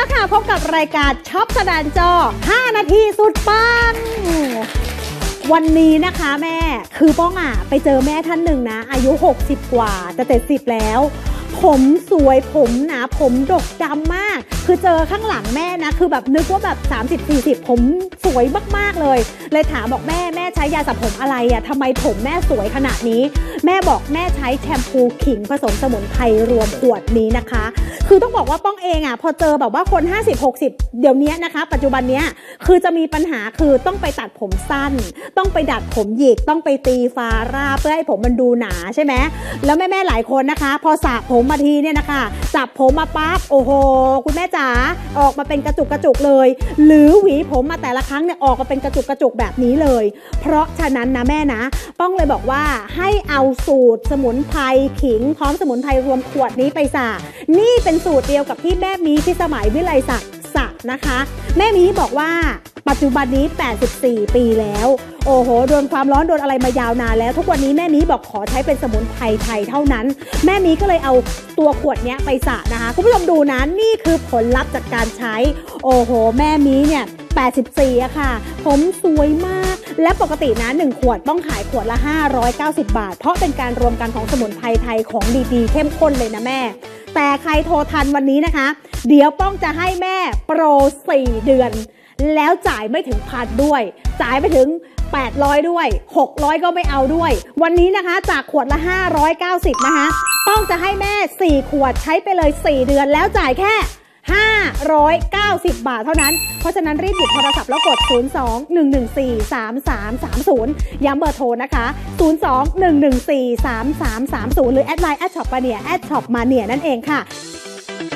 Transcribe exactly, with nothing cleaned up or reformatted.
แล้วค่ะพบกับรายการช็อปสนานจอห้านาทีสุดปังวันนี้นะคะแม่คือป้องอ่ะไปเจอแม่ท่านหนึ่งนะอายุหกสิบกว่าจะเจ็ดสิบแล้วผมสวยผมหนาผมดกดำมากคือเจอข้างหลังแม่นะคือแบบนึกว่าแบบสามสิบ สี่สิบผมสวยมากๆเลยเลยถามบอกแม่แม่ใช้ยาสระผมอะไรอ่ะทำไมผมแม่สวยขนาดนี้แม่บอกแม่ใช้แชมพูขิงผสมสมุนไพรรวมขวดนี้นะคะคือต้องบอกว่าป้องเองอ่ะพอเจอแบบว่าคน ห้าสิบ หกสิบ เดี๋ยวนี้นะคะปัจจุบันเนี้ยคือจะมีปัญหาคือต้องไปตัดผมสั้นต้องไปดัดผมหยิกต้องไปตีฟาร่าเพื่อให้ผมมันดูหนาใช่ไหมแล้วแม่ๆหลายคนนะคะพอสระผมมาทีเนี่ยนะคะจับผมมาปั๊บโอ้โหคุณแม่จ๋าออกมาเป็นกระจุกกระจุกเลยหรือหวีผมมาแต่ละครั้งเนี่ยออกมาเป็นกระจุกกระจุกแบบนี้เลยเพราะฉะนั้นนะแม่นะป้องเลยบอกว่าให้เอาสูตรสมุนไพรขิงพร้อมสมุนไพรรวมขวดนี้ไปสระนี่เป็นสูตรเดียวกับที่แม่มีที่สมัยวิไลศักดิ์สระนะคะแม่มีบอกว่าปัจจุบันนี้แปดสิบสี่ปีแล้วโอ้โหโดนความร้อนโดนอะไรมายาวนานแล้วทุกวันนี้แม่มีบอกขอใช้เป็นสมุนไพรไทยเท่านั้นแม่มีก็เลยเอาตัวขวดนี้ไปสระนะคะคุณผู้ชมดูนะนี่คือผลลัพธ์จากการใช้โอ้โหแม่มีเนี่ยแปดสิบสี่อะค่ะผมสวยมากและปกตินะหนึ่งขวดต้องขายขวดละห้าร้อยเก้าสิบบาทเพราะเป็นการรวมกันของสมุนไพรไทยของดีๆเข้มข้นเลยนะแม่แต่ใครโทรทันวันนี้นะคะเดี๋ยวป้องจะให้แม่โปรสี่เดือนแล้วจ่ายไม่ถึงพันด้วยจ่ายไปถึงแปดร้อยด้วยหกร้อยก็ไม่เอาด้วยวันนี้นะคะจากขวดละห้าร้อยเก้าสิบนะคะป้องจะให้แม่สี่ขวดใช้ไปเลยสี่เดือนแล้วจ่ายแค่ห้าร้อยเก้าสิบบาทเท่านั้นเพราะฉะนั้นรีบหยิบโทรศัพท์แล้วกดศูนย์ สอง หนึ่ง หนึ่ง สี่ สาม สาม สาม ศูนย์ย้ำเบอร์โทรนะคะศูนย์ สอง หนึ่ง หนึ่ง สี่ สาม สาม สาม ศูนย์หรือแอดไลน์แอดช็อปมาเนียแอดช็อปมาเนียนั่นเองค่ะ